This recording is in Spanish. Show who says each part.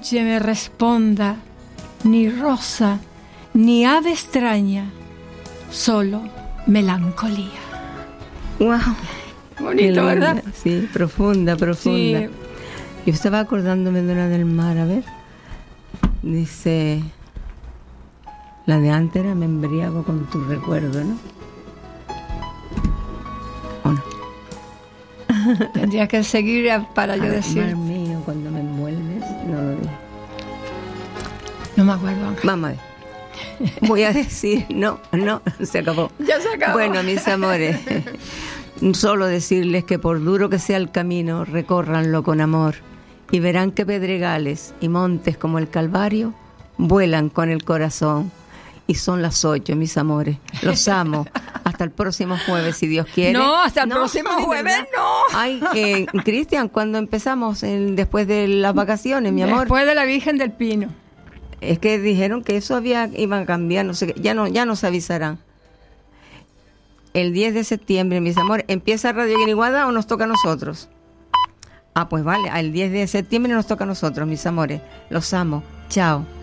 Speaker 1: noche me responda ni rosa, ni ave extraña, solo melancolía.
Speaker 2: ¡Wow!
Speaker 1: Bonito, ¿verdad?
Speaker 2: Sí, profunda.
Speaker 1: Sí.
Speaker 2: Yo estaba acordándome de una del mar, a ver. Dice, la de antes era me embriago con tu recuerdo, ¿no? ¿O no?
Speaker 1: Tendría que seguir para yo decir.
Speaker 2: Mar mío, cuando me envuelves, no lo digo.
Speaker 1: No me acuerdo, Ángel.
Speaker 2: Vamos a ver. Voy a decir, no, se acabó.
Speaker 1: Ya se acabó.
Speaker 2: Bueno, mis amores, solo decirles que por duro que sea el camino, recórranlo con amor y verán que pedregales y montes como el Calvario vuelan con el corazón. Y son las 8, mis amores. Los amo. Hasta el próximo jueves, si Dios quiere.
Speaker 1: No, hasta el próximo jueves, no.
Speaker 2: Ay, Cristian, ¿cuándo empezamos? Después de las vacaciones, mi amor.
Speaker 1: Después de la Virgen del Pino.
Speaker 2: Es que dijeron que eso iba a cambiar, no sé, ya nos avisarán. El 10 de septiembre, mis amores, ¿empieza Radio Guiniguada o nos toca a nosotros? Ah, pues vale, el 10 de septiembre nos toca a nosotros, mis amores. Los amo. Chao.